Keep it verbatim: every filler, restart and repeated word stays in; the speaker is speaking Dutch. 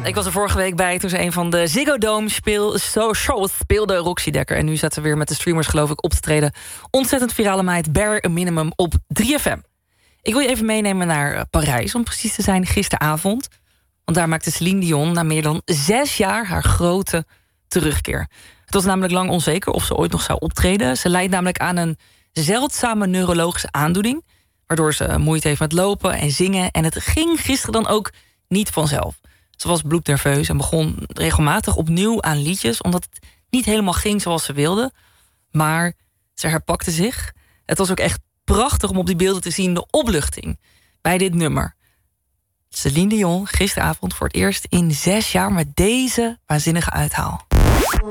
Ik was er vorige week bij toen ze een van de Ziggo Dome speel, so, shows speelde, Roxy Dekker. En nu staat ze weer met de streamers, geloof ik, op te treden. Ontzettend virale meid, Bare Minimum op drie F M. Ik wil je even meenemen naar Parijs, om precies te zijn, gisteravond. Want daar maakte Celine Dion na meer dan zes jaar haar grote terugkeer. Het was namelijk lang onzeker of ze ooit nog zou optreden. Ze lijdt namelijk aan een zeldzame neurologische aandoening, waardoor ze moeite heeft met lopen en zingen. En het ging gisteren dan ook niet vanzelf. Ze was bloednerveus en begon regelmatig opnieuw aan liedjes, omdat het niet helemaal ging zoals ze wilde. Maar ze herpakte zich. Het was ook echt prachtig om op die beelden te zien de opluchting bij dit nummer. Celine Dion gisteravond voor het eerst in zes jaar met deze waanzinnige uithaal.